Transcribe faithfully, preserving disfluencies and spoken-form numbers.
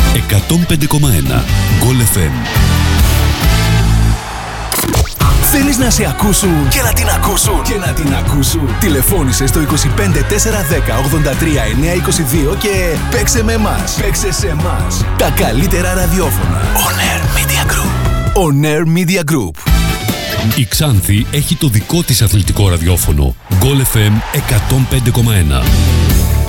εκατόν πέντε κόμμα ένα Goal εφ εμ. Θέλεις να σε ακούσουν και να την ακούσουν και να την ακούσουν. Τηλεφώνησε στο είκοσι πέντε τέσσερα δέκα ογδόντα τρία εννιακόσια είκοσι δύο και παίξε με εμάς. Παίξε σε εμάς. Τα καλύτερα ραδιόφωνα. On Air Media Group. On Air Media Group. Η Ξάνθη έχει το δικό της αθλητικό ραδιόφωνο. Goal εφ εμ εκατόν πέντε κόμμα ένα.